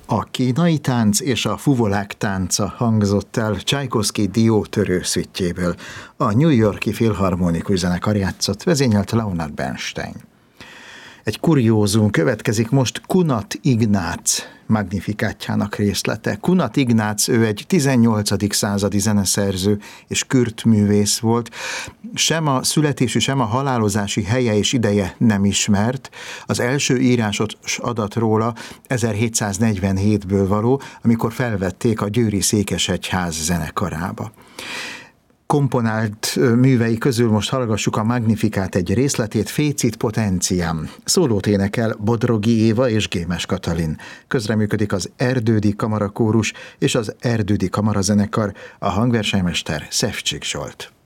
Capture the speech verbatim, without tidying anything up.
A kínai tánc és a fuvolák tánca hangzott el Csajkovszky diótörő szüttjéből. A New York-i Filharmonikus Zenekar játszott, vezényelt Leonard Bernstein. Egy kuriózum következik most Kunat Ignác Magnifikátjának részlete. Kunat Ignác, ő egy tizennyolcadik századi zeneszerző és kürtművész volt. Sem a születési, sem a halálozási helye és ideje nem ismert. Az első írásos adat róla ezerhétszáznegyvenhétből való, amikor felvették a győri székesegyház zenekarába. Komponált művei közül most hallgassuk a Magnifikát egy részletét, Fécit Potentiam. Szólót énekel Bodrogi Éva és Gémes Katalin. Közreműködik az Erdődi Kamarakórus és az Erdődi Kamarazenekar, a hangversenymester Szefcsik Zsolt.